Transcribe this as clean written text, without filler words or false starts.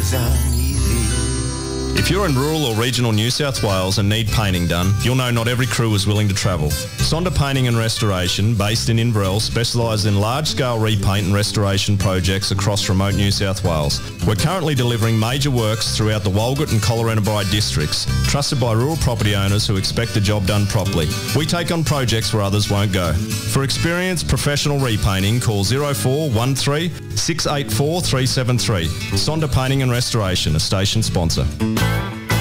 eyes on you. If you're in rural or regional New South Wales and need painting done, you'll know not every crew is willing to travel. Sonda Painting and Restoration, based in Inverell, specialise in large-scale repaint and restoration projects across remote New South Wales. We're currently delivering major works throughout the Walgett and Collarenebri districts, trusted by rural property owners who expect the job done properly. We take on projects where others won't go. For experienced professional repainting, call 0413 684 373. Sonda Painting and Restoration, a station sponsor.